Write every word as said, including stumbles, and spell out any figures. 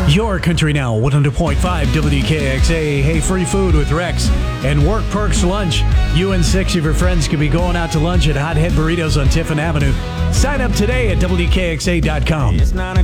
Your Country Now, one hundred point five W K X A. Hey, free food with Rex and Work Perks Lunch. You and six of your friends could be going out to lunch at Hot Head Burritos on Tiffin Avenue. Sign up today at W K X A dot com. It's not a